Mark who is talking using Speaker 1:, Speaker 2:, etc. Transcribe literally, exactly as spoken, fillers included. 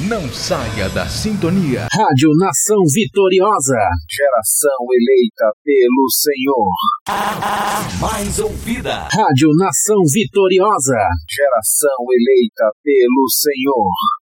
Speaker 1: Não saia da sintonia.
Speaker 2: Rádio Nação Vitoriosa.
Speaker 3: Geração eleita pelo Senhor.
Speaker 1: A mais ouvida.
Speaker 2: Rádio Nação Vitoriosa.
Speaker 3: Geração eleita pelo Senhor.